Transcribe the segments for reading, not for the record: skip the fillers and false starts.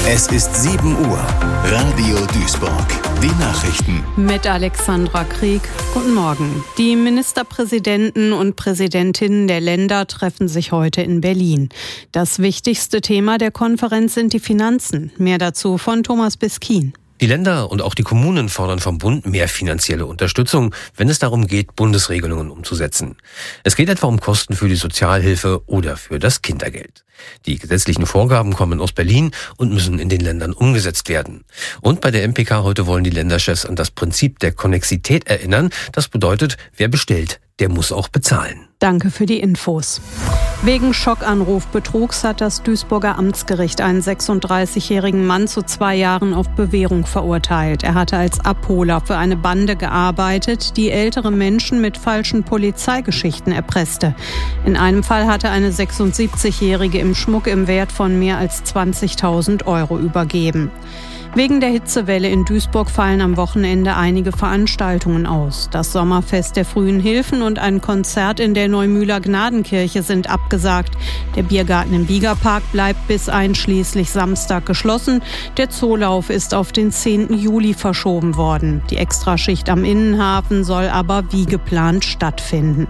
Es ist 7 Uhr. Radio Duisburg. Die Nachrichten. Mit Alexandra Krieg. Guten Morgen. Die Ministerpräsidenten und Präsidentinnen der Länder treffen sich heute in Berlin. Das wichtigste Thema der Konferenz sind die Finanzen. Mehr dazu von Thomas Biskin. Die Länder und auch die Kommunen fordern vom Bund mehr finanzielle Unterstützung, wenn es darum geht, Bundesregelungen umzusetzen. Es geht etwa um Kosten für die Sozialhilfe oder für das Kindergeld. Die gesetzlichen Vorgaben kommen aus Berlin und müssen in den Ländern umgesetzt werden. Und bei der MPK heute wollen die Länderchefs an das Prinzip der Konnexität erinnern. Das bedeutet, wer bestellt, der muss auch bezahlen. Danke für die Infos. Wegen Schockanrufbetrugs hat das Duisburger Amtsgericht einen 36-jährigen Mann zu 2 Jahren auf Bewährung verurteilt. Er hatte als Abholer für eine Bande gearbeitet, die ältere Menschen mit falschen Polizeigeschichten erpresste. In einem Fall hatte eine 76-jährige im Schmuck im Wert von mehr als 20.000 Euro übergeben. Wegen der Hitzewelle in Duisburg fallen am Wochenende einige Veranstaltungen aus. Das Sommerfest der Frühen Hilfen und ein Konzert in der Neumühler Gnadenkirche sind abgesagt. Der Biergarten im Biegerpark bleibt bis einschließlich Samstag geschlossen. Der Zoolauf ist auf den 10. Juli verschoben worden. Die Extraschicht am Innenhafen soll aber wie geplant stattfinden.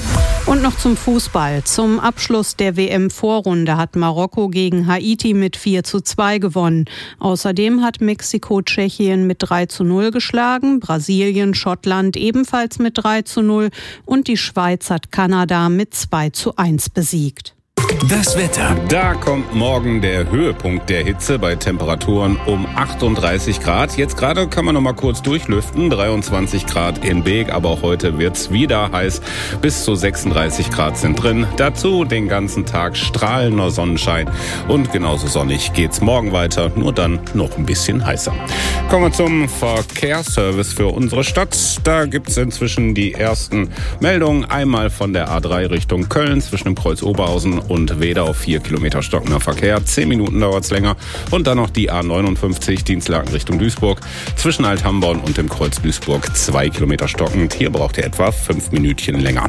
Und noch zum Fußball. Zum Abschluss der WM-Vorrunde hat Marokko gegen Haiti mit 4:2 gewonnen. Außerdem hat Mexiko Tschechien mit 3:0 geschlagen, Brasilien Schottland ebenfalls mit 3:0 und die Schweiz hat Kanada mit 2:1 besiegt. Das Wetter. Da kommt morgen der Höhepunkt der Hitze bei Temperaturen um 38 Grad. Jetzt gerade kann man noch mal kurz durchlüften. 23 Grad in Beek, aber auch heute wird's wieder heiß. Bis zu 36 Grad sind drin. Dazu den ganzen Tag strahlender Sonnenschein. Und genauso sonnig geht's morgen weiter, nur dann noch ein bisschen heißer. Kommen wir zum Verkehrsservice für unsere Stadt. Da gibt's inzwischen die ersten Meldungen. Einmal von der A3 Richtung Köln zwischen dem Kreuz Oberhausen und Wedau 4 Kilometer stockender Verkehr. 10 Minuten dauert es länger. Und dann noch die A59 Dienstlaken Richtung Duisburg. Zwischen Althamborn und dem Kreuz Duisburg 2 Kilometer stockend. Hier braucht ihr etwa 5 Minütchen länger.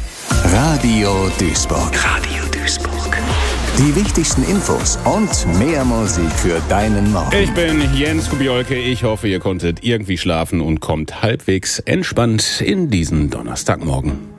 Radio Duisburg. Radio Duisburg. Die wichtigsten Infos und mehr Musik für deinen Morgen. Ich bin Jens Kubiolke. Ich hoffe, ihr konntet irgendwie schlafen und kommt halbwegs entspannt in diesen Donnerstagmorgen.